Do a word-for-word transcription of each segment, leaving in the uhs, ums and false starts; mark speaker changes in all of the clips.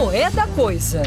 Speaker 1: O É da Coisa.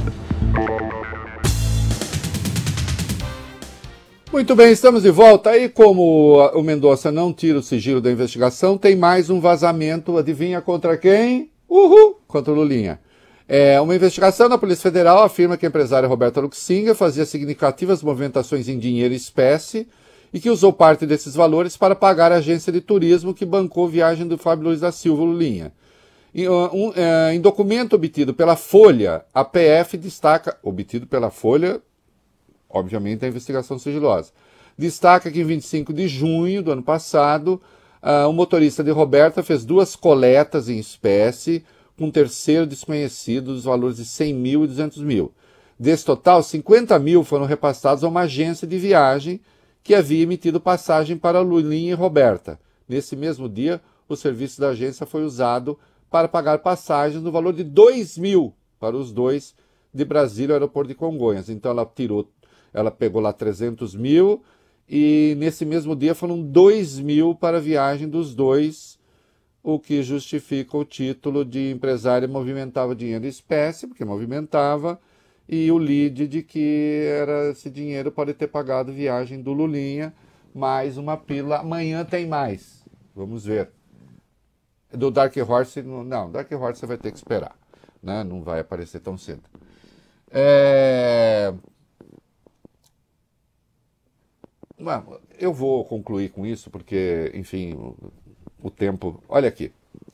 Speaker 2: Muito bem, estamos de volta. E como o Mendonça não tira o sigilo da investigação, tem mais um vazamento. Adivinha contra quem? Uhul! Contra o Lulinha. É, uma investigação da Polícia Federal afirma que a empresária Roberta Luxinga fazia significativas movimentações em dinheiro e espécie e que usou parte desses valores para pagar a agência de turismo que bancou a viagem do Fábio Luiz da Silva Lulinha. Em, um, é, em documento obtido pela Folha, a P F destaca, obtido pela Folha, obviamente a investigação sigilosa, destaca que em vinte e cinco de junho do ano passado, uh, o motorista de Roberta fez duas coletas em espécie com um terceiro desconhecido dos valores de cem mil e duzentos mil. Desse total, cinquenta mil foram repassados a uma agência de viagem que havia emitido passagem para Lulinha e Roberta. Nesse mesmo dia, o serviço da agência foi usado para pagar passagens no valor de dois mil para os dois de Brasília ao aeroporto de Congonhas. Então ela tirou, ela pegou lá trezentos mil e nesse mesmo dia foram dois mil para a viagem dos dois, o que justifica o título de empresária movimentava dinheiro em espécie, porque movimentava, e o lead de que era, esse dinheiro pode ter pagado viagem do Lulinha, mais uma pílula. Amanhã tem mais. Vamos ver. Do Dark Horse, não, Dark Horse você vai ter que esperar, né? Não vai aparecer tão cedo. É... Bom, eu vou concluir com isso, porque, enfim... O tempo... Olha aqui.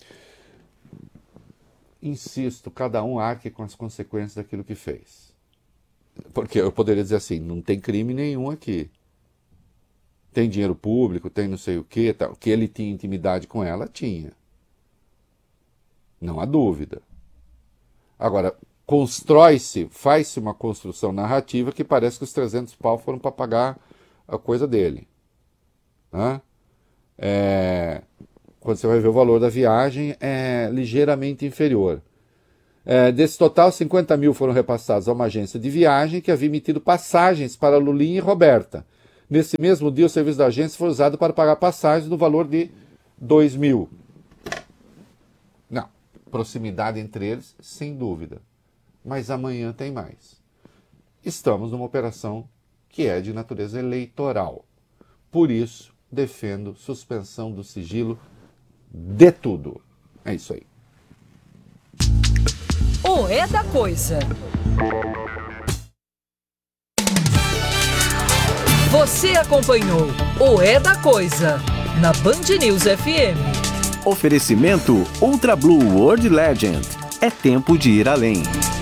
Speaker 2: Insisto, cada um arque com as consequências daquilo que fez. Porque eu poderia dizer assim, não tem crime nenhum aqui. Tem dinheiro público, tem não sei o quê, tal. Que ele tinha intimidade com ela, tinha. Não há dúvida. Agora, constrói-se, faz-se uma construção narrativa que parece que os trezentos pau foram para pagar a coisa dele. Né? É... Quando você vai ver o valor da viagem, é ligeiramente inferior. É, desse total, cinquenta mil foram repassados a uma agência de viagem que havia emitido passagens para Lulinha e Roberta. Nesse mesmo dia, o serviço da agência foi usado para pagar passagens no valor de dois mil. Não, proximidade entre eles, sem dúvida. Mas amanhã tem mais. Estamos numa operação que é de natureza eleitoral. Por isso, defendo suspensão do sigilo de tudo. É isso aí.
Speaker 1: O É da Coisa. Você acompanhou o É da Coisa na Band News F M.
Speaker 3: Oferecimento Ultra Blue World Legend. É tempo de ir além.